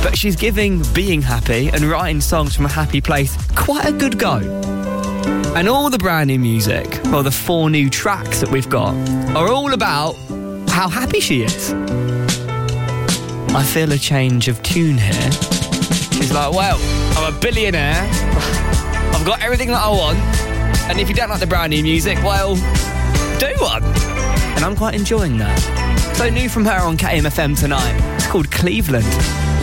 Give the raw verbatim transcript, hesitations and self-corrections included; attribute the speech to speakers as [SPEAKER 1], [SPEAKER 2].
[SPEAKER 1] but she's giving being happy and writing songs from a happy place quite a good go. And all the brand new music, well, the four new tracks that we've got, are all about how happy she is. I feel a change of tune here. She's like, well, I'm a billionaire. I've got everything that I want. And if you don't like the brand new music, well, do one. And I'm quite enjoying that. So new from her on K M F M tonight. It's called Cleveland.